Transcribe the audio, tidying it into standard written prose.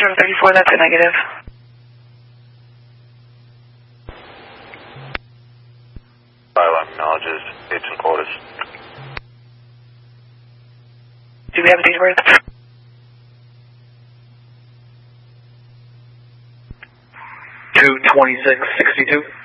from 34, that's a negative. Acknowledges dates and quotas. Do we have a date of birth? 2/26/62.